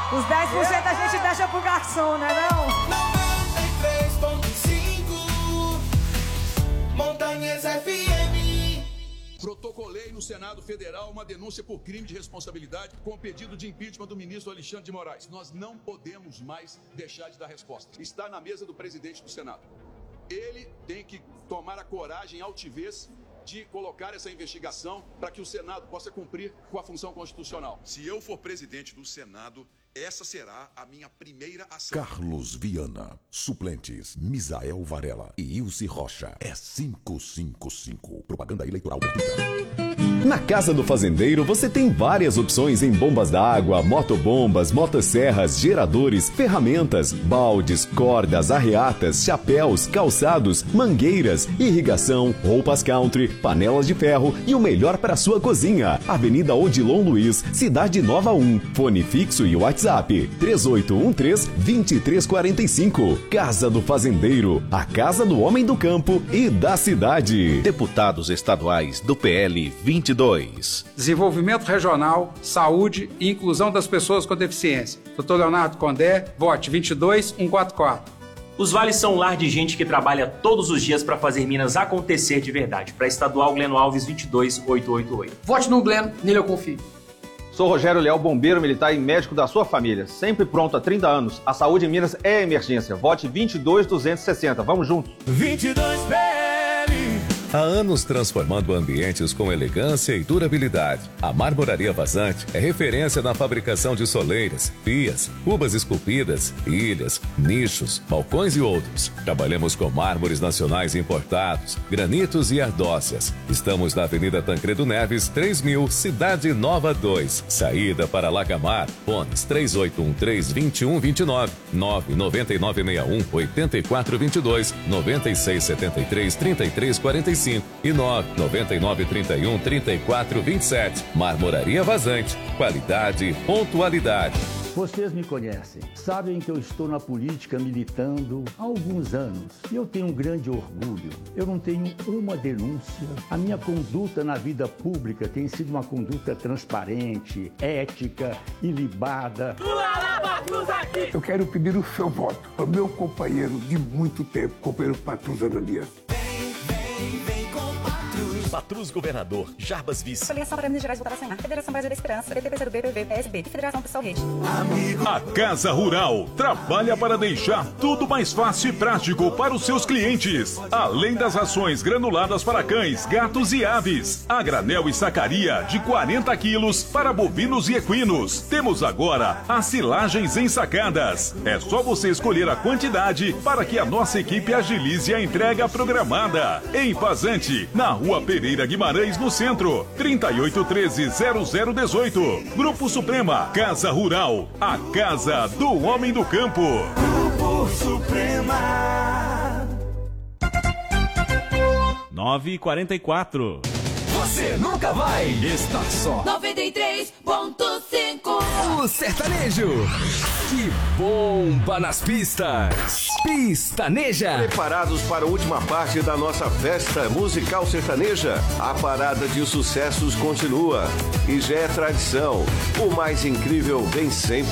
Os 10% a gente deixa pro garçom, né não? 93.5 Montanhas FM. Protocolei no Senado Federal uma denúncia por crime de responsabilidade com o pedido de impeachment do ministro Alexandre de Moraes. Nós não podemos mais deixar de dar resposta. Está na mesa do presidente do Senado. Ele tem que tomar a coragem e altivez de colocar essa investigação para que o Senado possa cumprir com a função constitucional. Se eu for presidente do Senado, essa será a minha primeira ação. Carlos Viana, suplentes, Misael Varela e Ilse Rocha. É 555. Propaganda eleitoral gratuita. Na Casa do Fazendeiro você tem várias opções em bombas d'água, motobombas, motosserras, geradores, ferramentas, baldes, cordas, arreatas, chapéus, calçados, mangueiras, irrigação, roupas country, panelas de ferro e o melhor para sua cozinha. Avenida Odilon Luiz, Cidade Nova 1. Fone fixo e WhatsApp 3813-2345. Casa do Fazendeiro, a casa do homem do campo e da cidade. Deputados estaduais do PL 22. Desenvolvimento Regional, Saúde e Inclusão das Pessoas com Deficiência. Dr. Leonardo Condé, vote 22144. Os vales são um lar de gente que trabalha todos os dias para fazer Minas acontecer de verdade. Para Estadual Gleno Alves 22888. Vote no Gleno, nele eu confio. Sou Rogério Leal, bombeiro militar e médico da sua família. Sempre pronto há 30 anos. A saúde em Minas é emergência. Vote 22260. Vamos juntos. 22PL. Há anos transformando ambientes com elegância e durabilidade. A Marmoraria Vazante é referência na fabricação de soleiras, pias, cubas esculpidas, ilhas, nichos, balcões e outros. Trabalhamos com mármores nacionais importados, granitos e ardócias. Estamos na Avenida Tancredo Neves, 3000, Cidade Nova 2. Saída para Lacamar. Fones 3813-2129, 99961-8422, 9673-3345 e 99931-3427. Marmoraria Vazante. Qualidade e pontualidade. Vocês me conhecem, sabem que eu estou na política militando há alguns anos e eu tenho um grande orgulho. Eu não tenho uma denúncia. A minha conduta na vida pública tem sido uma conduta transparente, ética, ilibada. Eu quero pedir o seu voto ao meu companheiro de muito tempo, companheiro Patrus Ananias. Patrus Governador, Jarbas Vice. Federação para Minas Gerais voltar a Senar. Federação Brasil da Esperança. PTPC do BPV, PSB. Federação Pessoal Rede. A Casa Rural trabalha para deixar tudo mais fácil e prático para os seus clientes. Além das rações granuladas para cães, gatos e aves. A granel e sacaria de 40 quilos para bovinos e equinos. Temos agora as silagens ensacadas. É só você escolher a quantidade para que a nossa equipe agilize a entrega programada. Em Vazante, na Rua Pereira Guimarães, no centro, 3813-0018. Grupo Suprema, Casa Rural, a casa do homem do campo. Grupo Suprema. 9h44. Você nunca vai estar só. 93.5. O sertanejo que bomba nas pistas. Pistaneja. Preparados para a última parte da nossa festa musical sertaneja? A parada de sucessos continua e já é tradição. O mais incrível vem sempre